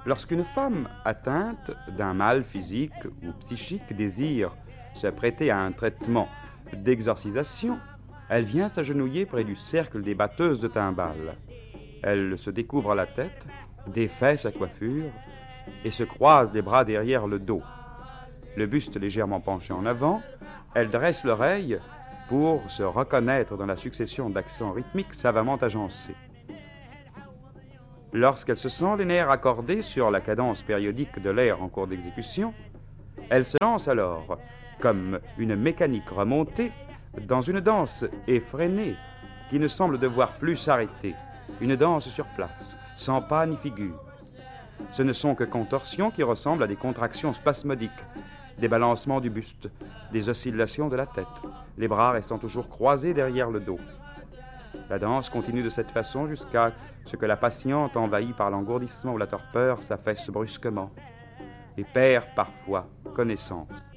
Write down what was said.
Lorsqu'une femme atteinte d'un mal physique ou psychique désire se prêter à un traitement d'exorcisation, elle vient s'agenouiller près du cercle des batteuses de timbales. Elle se découvre la tête, défait sa coiffure et se croise les bras derrière le dos. Le buste légèrement penché en avant, elle dresse l'oreille pour se reconnaître dans la succession d'accents rythmiques savamment agencés. Lorsqu'elle se sent les nerfs accordés sur la cadence périodique de l'air en cours d'exécution, elle se lance alors, comme une mécanique remontée, dans une danse effrénée qui ne semble devoir plus s'arrêter, une danse sur place, sans pas ni figure. Ce ne sont que contorsions qui ressemblent à des contractions spasmodiques, des balancements du buste, des oscillations de la tête, les bras restant toujours croisés derrière le dos. La danse continue de cette façon jusqu'à ce que la patiente, envahie par l'engourdissement ou la torpeur, s'affaisse brusquement et perd parfois connaissance.